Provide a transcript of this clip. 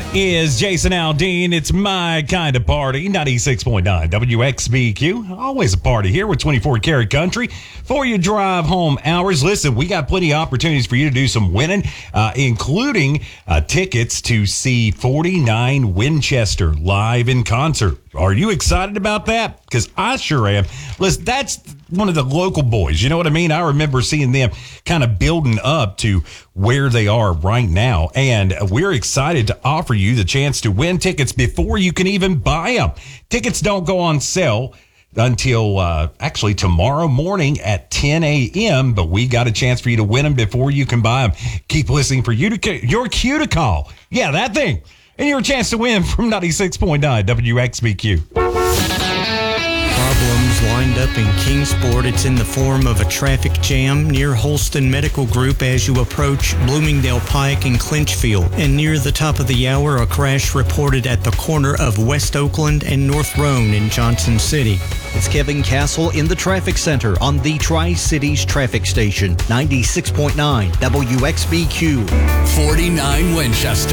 is Jason Aldean. It's my kind of party. 96.9 WXBQ. Always a party here with 24 Karat Country for your drive home hours. Listen, we got plenty of opportunities for you to do some winning, including tickets to see 49 Winchester live in concert. Are you excited about that? Because I sure am. Listen, that's one of the local boys. You know what I mean? I remember seeing them kind of building up to where they are right now. And we're excited to offer you the chance to win tickets before you can even buy them. Tickets don't go on sale until actually tomorrow morning at 10 a.m. But we got a chance for you to win them before you can buy them. Keep listening for your cue to call. Yeah, that thing. And your chance to win from 96.9 WXBQ. Problems lined up in Kingsport. It's in the form of a traffic jam near Holston Medical Group as you approach Bloomingdale Pike and Clinchfield. And near the top of the hour, a crash reported at the corner of West Oakland and North Roan in Johnson City. It's Kevin Castle in the traffic center on the Tri-Cities traffic station, 96.9 WXBQ. 49 Winchester.